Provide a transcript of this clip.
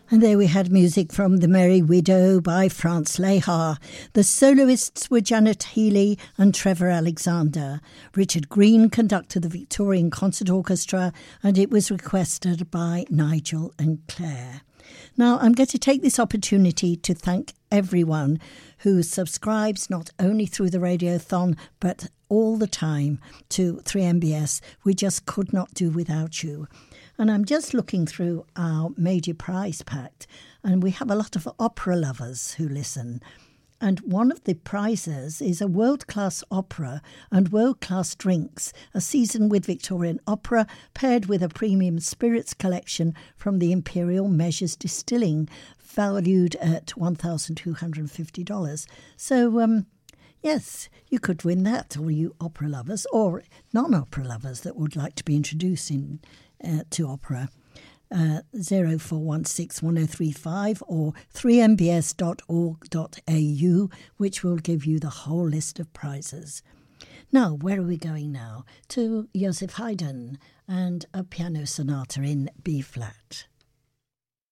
And there we had music from The Merry Widow by Franz Lehar. The soloists were Janet Healy and Trevor Alexander. Richard Green conducted the Victorian Concert Orchestra, and it was requested by Nigel and Claire. Now, I'm going to take this opportunity to thank everyone who subscribes not only through the Radiothon, but all the time to 3MBS. We just could not do without you. And I'm just looking through our major prize pack, and we have a lot of opera lovers who listen. And one of the prizes is a world-class opera and world-class drinks, a season with Victorian opera paired with a premium spirits collection from the Imperial Measures Distilling, valued at $1,250. So, yes, you could win that, all you opera lovers, or non-opera lovers that would like to be introduced to opera. 0416 1035 or 3mbs.org.au, which will give you the whole list of prizes. Now, where are we going now? To Joseph Haydn and a piano sonata in B-flat.